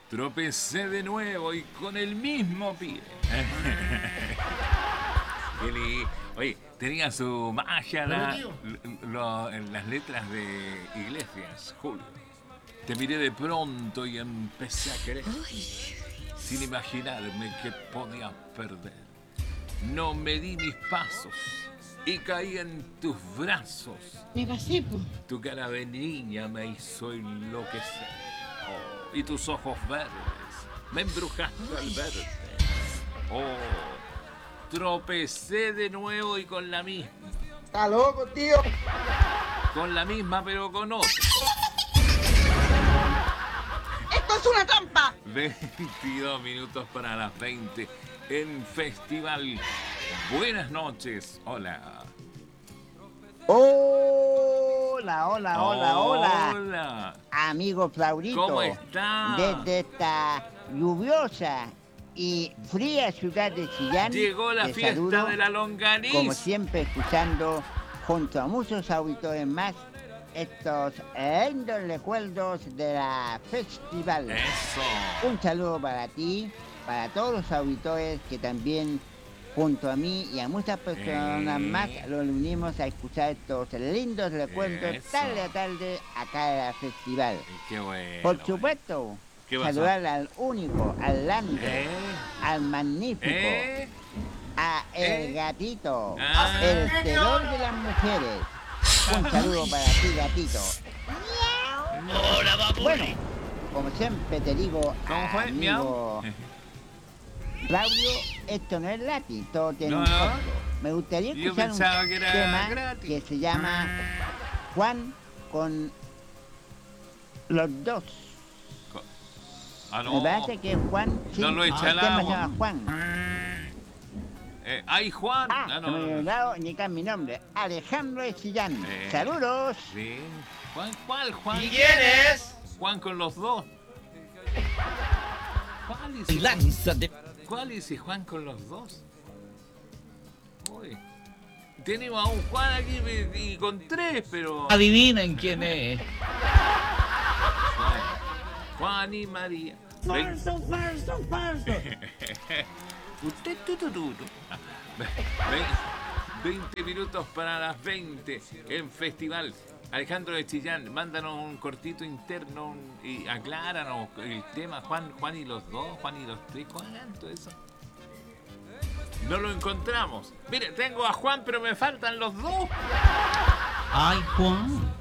Tropecé de nuevo y con el mismo pie. Oye, tenía su magia en las letras de Iglesias, Julio. Te miré de pronto y empecé a querer, sin imaginarme que podía perder. No medí mis pasos y caí en tus brazos. Me pasé, po. Tu cara de niña me hizo enloquecer. Oh, y tus ojos verdes me embrujaste al verte. Oh, tropecé de nuevo y con la misma. ¡Está loco, tío! Con la misma, pero con otra. ¡Esto es una trampa! 22 minutos para las 20 en Festival. Buenas noches. Hola. Hola, hola, hola, hola. Hola. Amigo Flaurito. ¿Cómo está? Desde esta lluviosa y fría ciudad de Chillán. Llegó la te fiesta saludo, de la longaniza. como siempre, escuchando junto a muchos auditores más estos lindos recuerdos de la festival. Eso. Un saludo para ti, para todos los auditores que también junto a mí y a muchas personas más los unimos a escuchar estos lindos recuerdos Eso. tarde a tarde acá en la festival. Qué bueno. Por supuesto, ¿Qué pasó? saludar al único, al grande, al magnífico, a el gatito, Ah. el terror de las mujeres. Un saludo para ti, gatito. Hola, Babuli. Bueno, como siempre te digo, ¿Cómo fue? amigo Miau. Claudio, esto no es gratis, todo tiene No, un no. costo. Me gustaría Yo escuchar pensaba un que era tema gratis. que se llama Juan con los dos. Ah, Me no. parece que es Juan, sí, No lo echa el al tema se agua. llama Juan. ¡Ay, Juan! Ah, Ah, se me había olvidado indicar mi nombre, Alejandro de Chillán. Saludos. Sí. ¿Juan cuál, Juan? ¿Y quién es? Juan con los dos. ¿Cuál Y dice, lánzate. ¿Cuál dice Juan con los dos? Uy. Tenemos a un Juan aquí y con tres, pero... Adivinen quién es. Juan y María. Falso. Usted tu. 20 minutos para las 20 en Festival. Alejandro de Chillán, mándanos un cortito interno y acláranos el tema. Juan y los dos, Juan y los tres. ¿Cuánto eso? No lo encontramos. Mire, tengo a Juan, pero me faltan los dos. Ay, Juan.